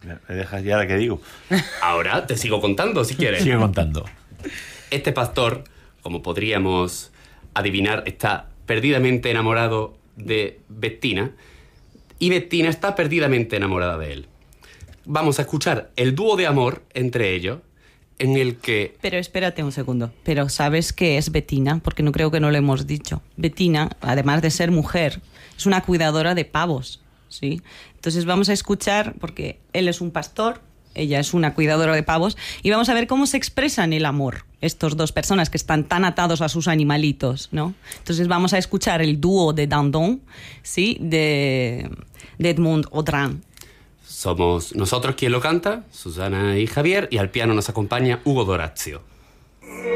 ¿Me dejas ya la que digo? Ahora te sigo contando, si quieres. Sigue contando. Este pastor, como podríamos adivinar, está perdidamente enamorado de Bettina y Bettina está perdidamente enamorada de él. Vamos a escuchar el dúo de amor entre ellos en el que... Pero espérate un segundo. Pero ¿sabes qué es Bettina? Porque no creo que no lo hemos dicho. Bettina, además de ser mujer, es una cuidadora de pavos, ¿sí? Entonces vamos a escuchar, porque él es un pastor, ella es una cuidadora de pavos, y vamos a ver cómo se expresan el amor estos dos personas que están tan atados a sus animalitos, ¿no? Entonces vamos a escuchar el dúo de Dandon, ¿sí? De Edmond Audran. Somos nosotros quien lo canta, Susana y Javier, y al piano nos acompaña Hugo Dorazio.